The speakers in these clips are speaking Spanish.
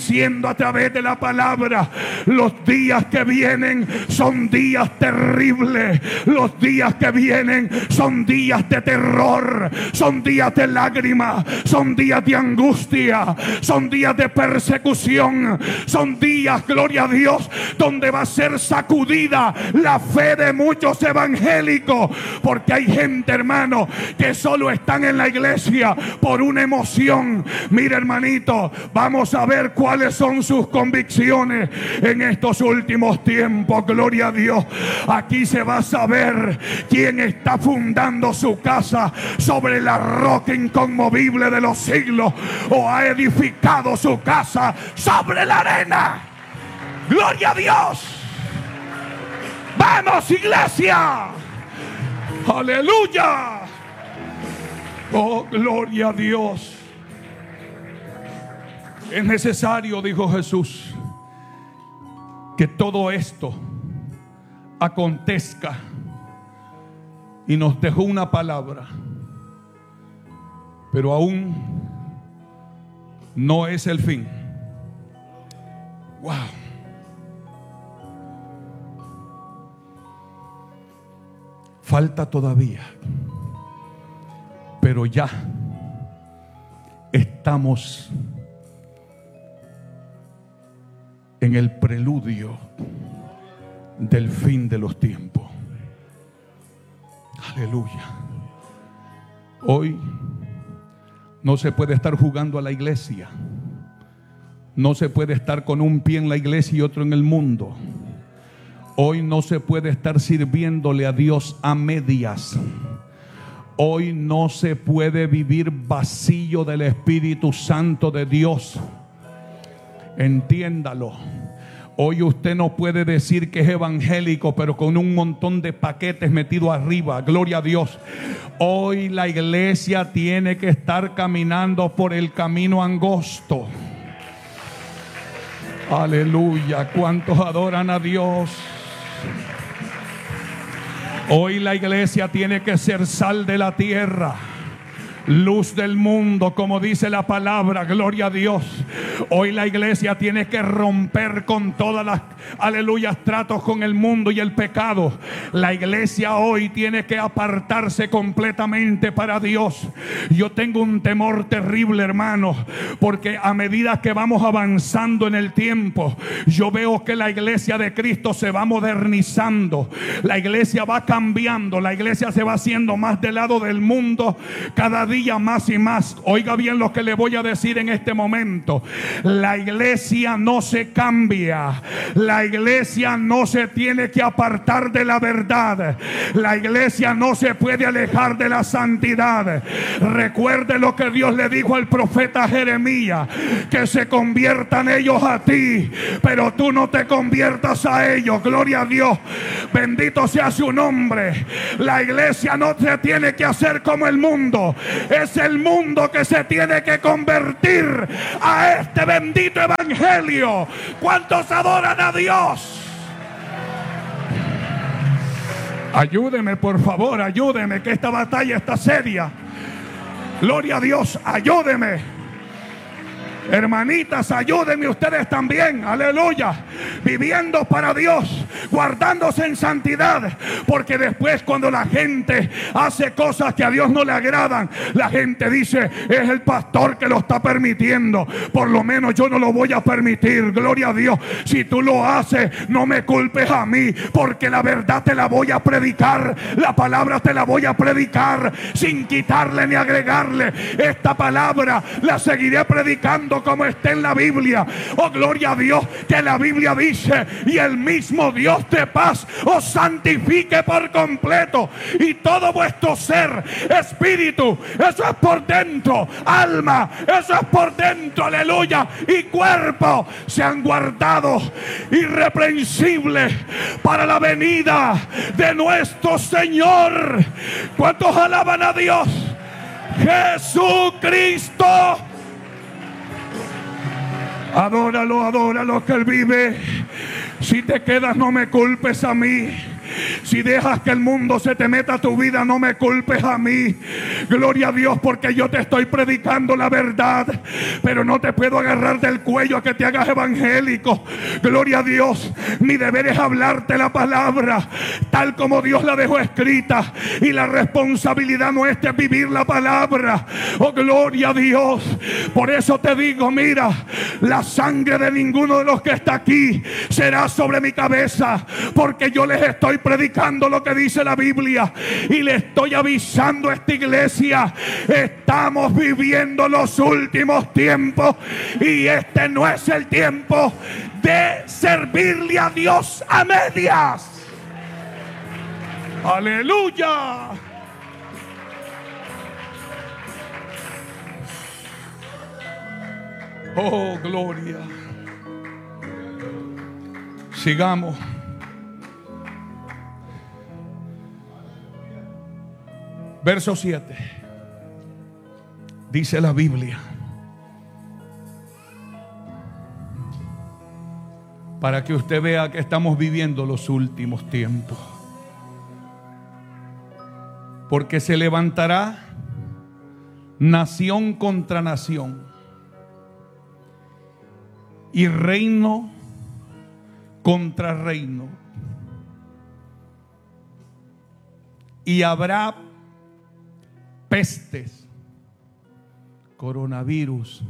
diciendo a través de la palabra: los días que vienen son días terribles. Los días que vienen son días de terror, son días de lágrimas, son días de angustia, son días de persecución, son días, gloria a Dios, donde va a ser sacudida la fe de muchos evangélicos, porque hay gente, hermano, que solo están en la iglesia por una emoción. Mira, hermanito, vamos a ver cuáles son sus convicciones en estos últimos tiempos. Gloria a Dios. Aquí se va a saber quién está fundando su casa sobre la roca inconmovible de los siglos, o ha edificado su casa sobre la arena. Gloria a Dios. Vamos, iglesia. Aleluya. Oh, gloria a Dios. Es necesario, dijo Jesús, que todo esto acontezca, y nos dejó una palabra. Pero aún no es el fin. Wow. Falta todavía, pero ya estamos en el preludio del fin de los tiempos. Aleluya. Hoy no se puede estar jugando a la iglesia. No se puede estar con un pie en la iglesia y otro en el mundo. Hoy no se puede estar sirviéndole a Dios a medias. Hoy no se puede vivir vacío del Espíritu Santo de Dios. Entiéndalo. Hoy usted no puede decir que es evangélico, pero con un montón de paquetes metidos arriba. Gloria a Dios. Hoy la iglesia tiene que estar caminando por el camino angosto. Aleluya. ¿Cuántos adoran a Dios? Hoy la iglesia tiene que ser sal de la tierra, luz del mundo, como dice la palabra. Gloria a Dios. Hoy la iglesia tiene que romper con todas las, aleluya, tratos con el mundo y el pecado. La iglesia hoy tiene que apartarse completamente para Dios. Yo tengo un temor terrible, hermano, porque a medida que vamos avanzando en el tiempo, yo veo que la iglesia de Cristo se va modernizando. La iglesia va cambiando. La iglesia se va haciendo más del lado del mundo cada día más y más. Oiga bien lo que le voy a decir en este momento. La iglesia no se cambia. La iglesia no se tiene que apartar de la verdad. La iglesia no se puede alejar de la santidad. Recuerde lo que Dios le dijo al profeta Jeremías: que se conviertan ellos a ti, pero tú no te conviertas a ellos. Gloria a Dios. Bendito sea su nombre. La iglesia no se tiene que hacer como el mundo. Es el mundo que se tiene que convertir a este bendito evangelio. ¿Cuántos adoran a Dios? Ayúdeme, por favor, ayúdeme, que esta batalla está seria. Gloria a Dios, ayúdeme. Hermanitas, ayúdenme ustedes también, aleluya, viviendo para Dios, guardándose en santidad, porque después cuando la gente hace cosas que a Dios no le agradan, la gente dice: es el pastor que lo está permitiendo, por lo menos yo no lo voy a permitir. Gloria a Dios. Si tú lo haces, no me culpes a mí, porque la verdad te la voy a predicar, la palabra te la voy a predicar sin quitarle ni agregarle. Esta palabra la seguiré predicando como está en la Biblia. Oh, gloria a Dios, que la Biblia dice: y el mismo Dios de paz os santifique por completo, y todo vuestro ser, espíritu, eso es por dentro, alma, eso es por dentro, aleluya, y cuerpo, sean guardados irreprensibles para la venida de nuestro Señor. ¿Cuántos alaban a Dios? Jesucristo. Adóralo, adóralo, que Él vive. Si te quedas, no me culpes a mí. Si dejas que el mundo se te meta a tu vida, no me culpes a mí. Gloria a Dios, porque yo te estoy predicando la verdad, pero no te puedo agarrar del cuello a que te hagas evangélico. Gloria a Dios. Mi deber es hablarte la palabra tal como Dios la dejó escrita, y la responsabilidad nuestra es vivir la palabra. Oh, gloria a Dios. Por eso te digo, mira, la sangre de ninguno de los que está aquí será sobre mi cabeza, porque yo les estoy predicando lo que dice la Biblia, y le estoy avisando a esta iglesia: estamos viviendo los últimos tiempos, y este no es el tiempo de servirle a Dios a medias. Aleluya. Oh, gloria. Sigamos. Verso 7. Dice la Biblia: para que usted vea que estamos viviendo los últimos tiempos. Porque se levantará nación contra nación, y reino contra reino, y habrá pestes, coronavirus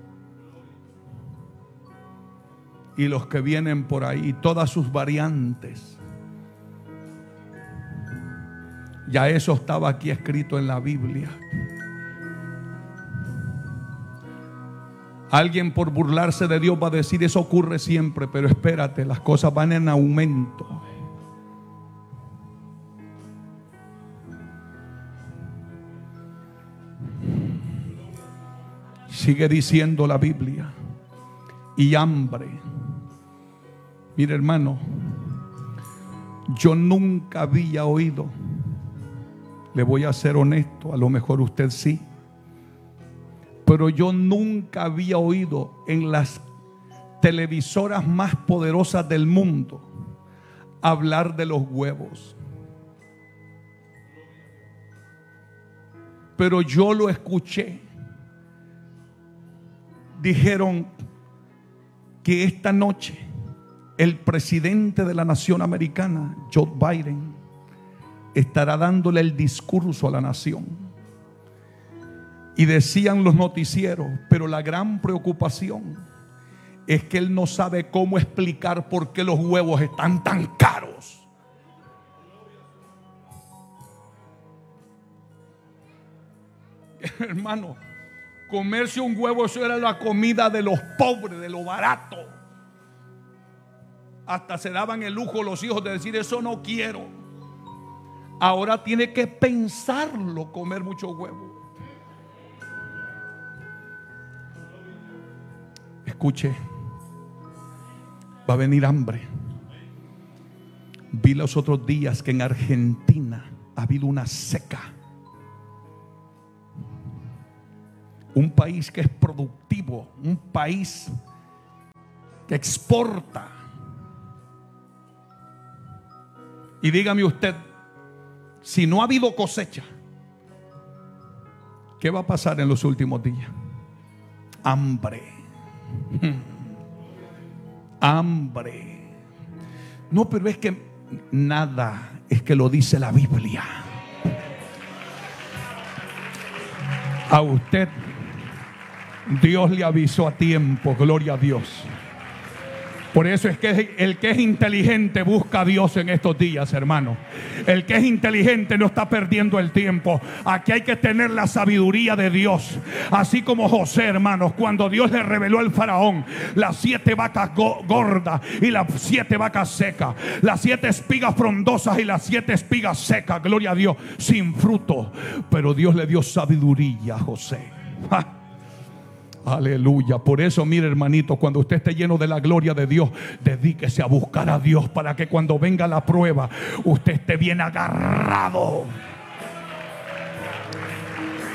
y los que vienen por ahí, todas sus variantes. Ya eso estaba aquí escrito en la Biblia. Alguien, por burlarse de Dios, va a decir: eso ocurre siempre. Pero espérate, las cosas van en aumento. Sigue diciendo la Biblia: y hambre. Mire, hermano, yo nunca había oído, le voy a ser honesto, a lo mejor usted sí, pero yo nunca había oído en las televisoras más poderosas del mundo hablar de los huevos. Pero yo lo escuché. Dijeron que esta noche el presidente de la nación americana, Joe Biden, estará dándole el discurso a la nación. Y decían los noticieros, pero la gran preocupación es que él no sabe cómo explicar por qué los huevos están tan caros. Hermano, comerse un huevo, eso era la comida de los pobres, de lo barato. Hasta se daban el lujo los hijos de decir: eso no quiero. Ahora tiene que pensarlo, comer mucho huevo. Escuche, va a venir hambre. Vi los otros días que en Argentina ha habido una seca. Un país que es productivo, un país que exporta. Y dígame usted, si no ha habido cosecha, ¿qué va a pasar en los últimos días? Hambre. Hambre. No, pero es que nada, es que lo dice la Biblia. A usted Dios le avisó a tiempo, gloria a Dios. Por eso es que el que es inteligente busca a Dios en estos días, hermano. El que es inteligente no está perdiendo el tiempo. Aquí hay que tener la sabiduría de Dios. Así como José, hermanos, cuando Dios le reveló al faraón las 7 vacas gordas y las 7 vacas secas, las 7 espigas frondosas y las 7 espigas secas, gloria a Dios, sin fruto. Pero Dios le dio sabiduría a José. ¡Ja! Aleluya. Por eso, mire, hermanito, cuando usted esté lleno de la gloria de Dios, dedíquese a buscar a Dios, para que cuando venga la prueba usted esté bien agarrado.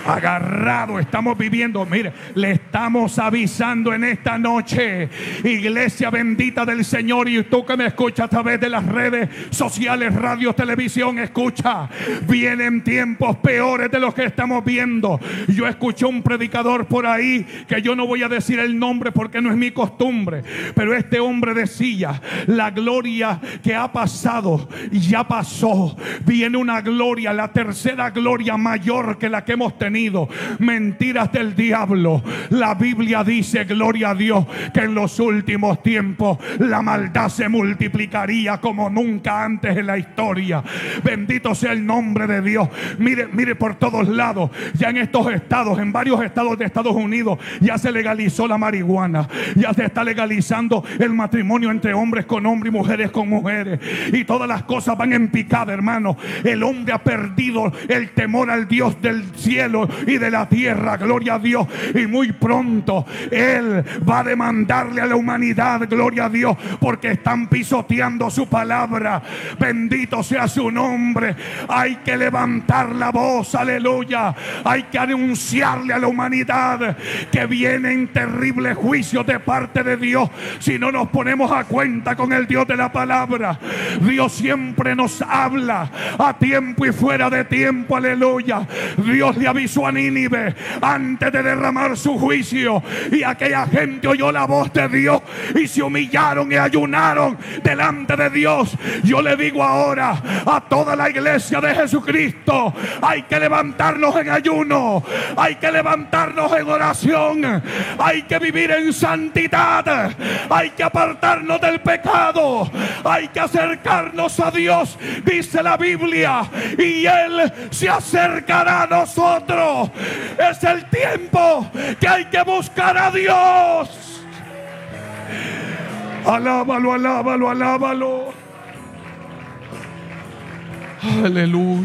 agarrado estamos viviendo. Mire, le estamos avisando en esta noche, iglesia bendita del Señor, y tú que me escuchas a través de las redes sociales, radio, televisión, escucha, vienen tiempos peores de los que estamos viendo. Yo escuché un predicador por ahí, que yo no voy a decir el nombre porque no es mi costumbre, pero este hombre decía: la gloria que ha pasado ya pasó, viene una gloria, la tercera gloria mayor que la que hemos tenido. Mentiras del diablo. La Biblia dice, gloria a Dios, que en los últimos tiempos la maldad se multiplicaría como nunca antes en la historia. Bendito sea el nombre de Dios. Mire, mire por todos lados, ya en estos estados, en varios estados de Estados Unidos, ya se legalizó la marihuana, ya se está legalizando el matrimonio entre hombres con hombres y mujeres con mujeres, y todas las cosas van en picada, hermano. El hombre ha perdido el temor al Dios del cielo y de la tierra, gloria a Dios, y muy pronto Él va a demandarle a la humanidad, gloria a Dios, porque están pisoteando su palabra. Bendito sea su nombre. Hay que levantar la voz, aleluya. Hay que anunciarle a la humanidad que vienen terribles juicios de parte de Dios si no nos ponemos a cuenta con el Dios de la palabra. Dios siempre nos habla a tiempo y fuera de tiempo, aleluya. Dios le avisó a Nínive antes de derramar su juicio, y aquella gente oyó la voz de Dios y se humillaron y ayunaron delante de Dios. Yo le digo ahora a toda la iglesia de Jesucristo: hay que levantarnos en ayuno, hay que levantarnos en oración, hay que vivir en santidad, hay que apartarnos del pecado, hay que acercarnos a Dios, dice la Biblia, y Él se acercará a nosotros. Es el tiempo que hay que buscar a Dios. Alábalo, alábalo, alábalo. Aleluya.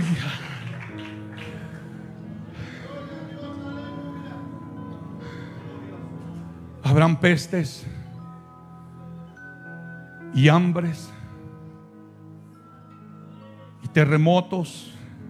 Habrán pestes y hambres y terremotos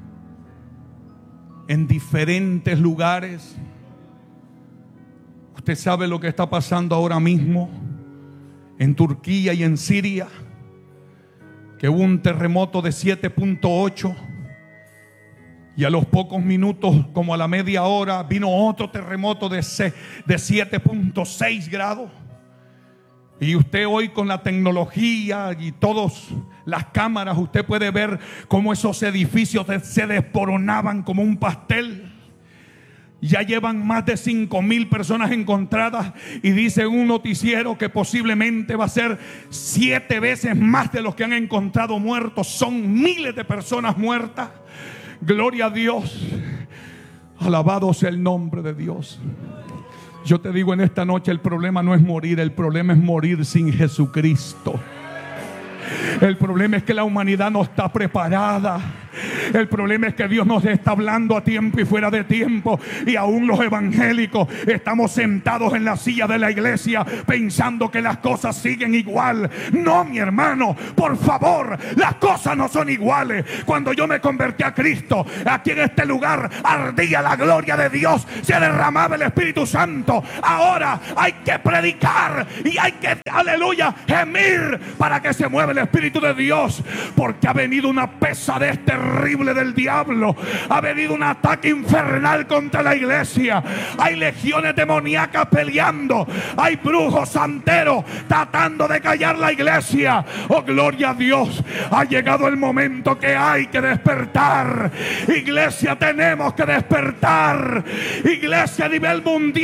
en diferentes lugares. Usted sabe lo que está pasando ahora mismo en Turquía y en Siria, que hubo un terremoto de 7.8 y a los pocos minutos, como a la media hora, vino otro terremoto de 7.6 grados. Y usted hoy, con la tecnología y todas las cámaras, usted puede ver cómo esos edificios se desmoronaban como un pastel. Ya llevan más de 5,000 personas encontradas, y dice un noticiero que posiblemente va a ser 7 veces más de los que han encontrado muertos. Son miles de personas muertas. Gloria a Dios. Alabado sea el nombre de Dios. Yo te digo en esta noche, el problema no es morir, el problema es morir sin Jesucristo. El problema es que la humanidad no está preparada. El problema es que Dios nos está hablando a tiempo y fuera de tiempo, y aún los evangélicos estamos sentados en la silla de la iglesia pensando que las cosas siguen igual. No, mi hermano, por favor, las cosas no son iguales. Cuando yo me convertí a Cristo, aquí en este lugar ardía la gloria de Dios, se derramaba el Espíritu Santo. Ahora hay que predicar y hay que, aleluya, gemir para que se mueva el Espíritu de Dios, porque ha venido una pesadez terrible del diablo. Ha venido un ataque infernal contra la iglesia. Hay legiones demoníacas peleando. Hay brujos santeros tratando de callar la iglesia. Oh, gloria a Dios. Ha llegado el momento que hay que despertar. Iglesia, tenemos que despertar. Iglesia a nivel mundial.